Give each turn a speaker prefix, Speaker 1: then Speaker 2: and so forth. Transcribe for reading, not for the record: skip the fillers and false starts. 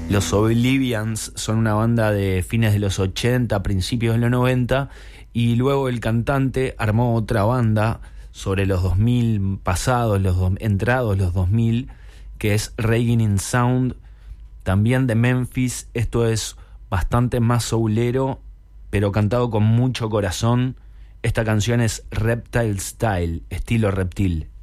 Speaker 1: Los Oblivians son una banda de fines de los 80, principios de los 90, y luego el cantante armó otra banda sobre los 2000 pasados, entrados los 2000, que es Reign in Sound, también de Memphis. Esto es bastante más soulero, pero cantado con mucho corazón. Esta canción es Reptile Style, estilo reptil.